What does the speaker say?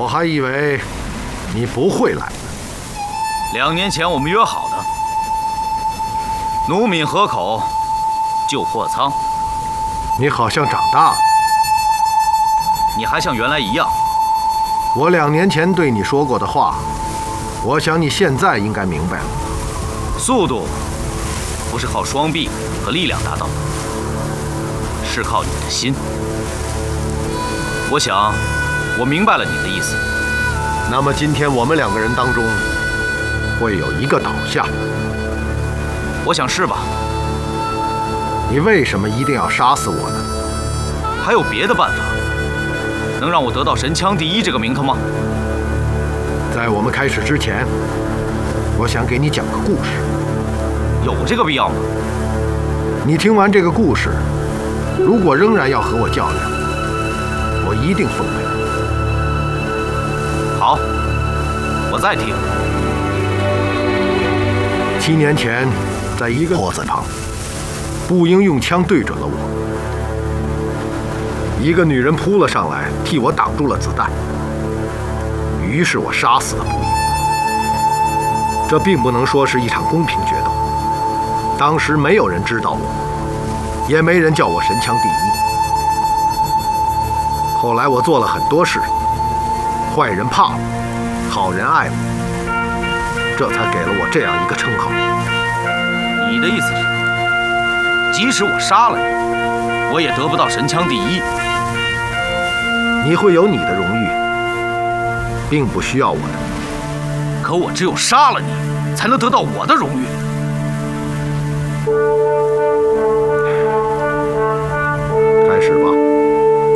我还以为你不会来呢。 2年前我们约好的，奴闽河口救货仓。 你好像长大了。 你还像原来一样。 我2年前对你说过的话，我想你现在应该明白了。 速度不是靠双臂和力量达到的，是靠你的心。我想，我明白了你的意思。 那么今天我们2个人当中，会有一个倒下。 我想是吧？ 你为什么一定要杀死我呢？ 还有别的办法，能让我得到神枪第1这个名头吗？ 在我们开始之前，我想给你讲个故事。 有这个必要吗？ 你听完这个故事，如果仍然要和我较量，我一定奉陪。 好，我再听。 7年前，在一个坡子旁，步英用枪对准了我。一个女人扑了上来，替我挡住了子弹。于是我杀死了步英。这并不能说是一场公平决斗。当时没有人知道我，也没人叫我神枪第1。后来我做了很多事，坏人怕我，好人爱我，这才给了我这样一个称号。 你的意思是，即使我杀了你，我也得不到神枪第1？ 你会有你的荣誉，并不需要我的。 可我只有杀了你，才能得到我的荣誉。 开始吧。